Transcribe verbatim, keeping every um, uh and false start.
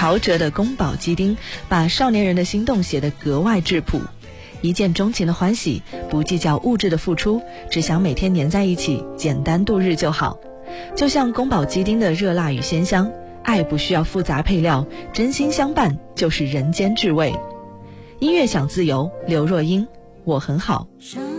陶喆的宫保鸡丁把少年人的心动写得格外质朴，一见钟情的欢喜，不计较物质的付出，只想每天黏在一起，简单度日就好。就像宫保鸡丁的热辣与鲜香，爱不需要复杂配料，真心相伴就是人间至味。音乐想自由，刘若英，我很好。